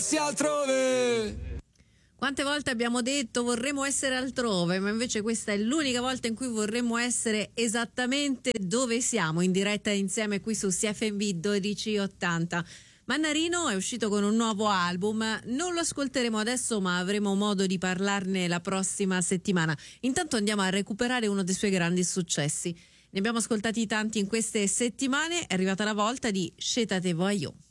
altrove. Quante volte abbiamo detto vorremmo essere altrove, ma invece questa è l'unica volta in cui vorremmo essere esattamente dove siamo, in diretta insieme qui su CFMB 1280. Mannarino è uscito con un nuovo album, non lo ascolteremo adesso ma avremo modo di parlarne la prossima settimana. Intanto andiamo a recuperare uno dei suoi grandi successi. Ne abbiamo ascoltati tanti in queste settimane, è arrivata la volta di Scetate Voyou.